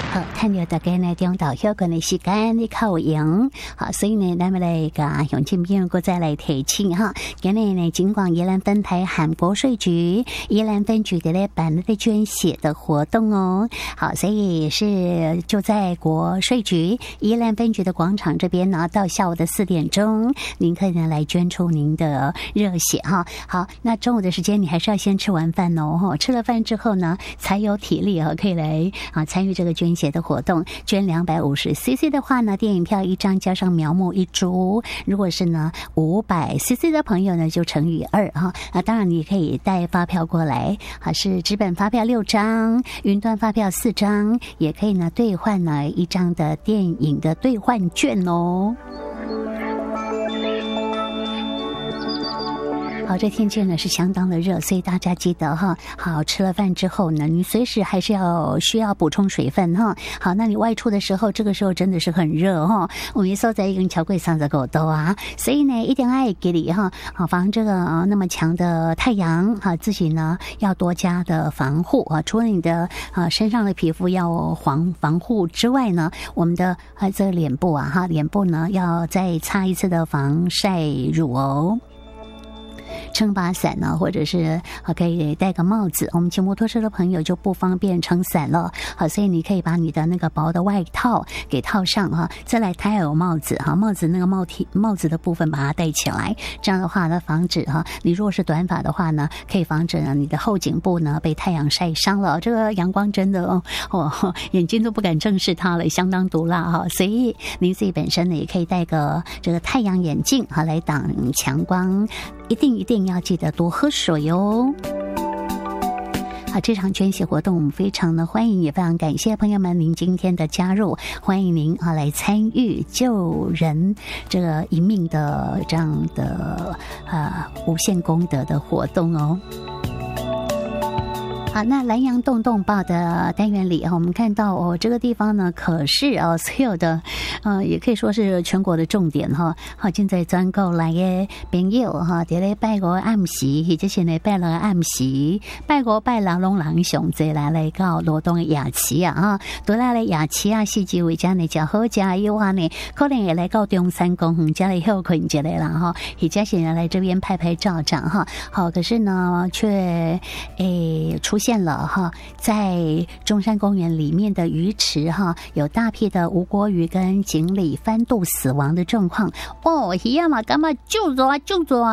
好，看到大家呢中到休困的时间你靠赢，好，所以呢，咱们来个永庆朋友过再来提醒哈。今日呢，尽管宜兰分台韩国税局宜兰分局的办的捐血的活动哦。好，所以是就在国税局宜兰分局的广场这边呢，到下午的4点钟，您可以呢来捐出您的热血哈。好，那中午的时间你还是要先吃完饭哦，吃了饭之后呢，才有体力可以来参与这个捐血的活动。捐250cc 的话呢，电影票1张加上苗木1株。如果是呢500cc 的朋友呢，就乘以2哈。当然你可以带发票过来，是纸本发票6张，云端发票4张，也可以呢兑换呢1张的电影的兑换券哦。好，这天气呢是相当的热，所以大家记得哈。好，吃了饭之后呢，你随时还是需要补充水分哈。好，那你外出的时候，这个时候真的是很热哈。我们坐在一根桥柜上的狗都啊，所以呢一定要给你哈，好防这个那么强的太阳哈，自己呢要多加的防护啊。除了你的身上的皮肤要防护之外呢，我们的这个脸部哈，脸部呢要再擦一次的防晒乳哦。撑把伞呢，或者是可以戴个帽子。我们骑摩托车的朋友就不方便撑伞了，好，所以你可以把你的那个薄的外套给套上哈。再来，它要有帽子哈，帽子那个帽子的部分把它戴起来，这样的话呢，防止你如果是短发的话呢，可以防止你的后颈部呢被太阳晒伤了。这个阳光真的眼睛都不敢正视它了，相当毒辣哈。所以您自己本身呢也可以戴个这个太阳眼镜来挡强光。一定要记得多喝水哦。好，这场捐血活动我们非常的欢迎，也非常感谢朋友们您今天的加入，欢迎您来参与救人这个一命的这样的无限功德的活动哦。好，那南洋动动报的单元里我们看到这个地方呢，可是所有的也可以说是全国的重点哈。好，现在转过来的朋友哈，在咧拜五暗时，或者是呢拜六暗时，拜五拜六拢人上侪来到罗东的夜市啊，都来了夜市啊，四季为家呢较好食以外呢，可能也来到中山公园家里休困一下啦哈，或者是来这边拍拍照这样哈。好，可是呢却出现了哈，在中山公园里面的鱼池哈，有大批的无国鱼跟锦鲤翻肚死亡的状况哦，鱼啊嘛，干嘛救助啊！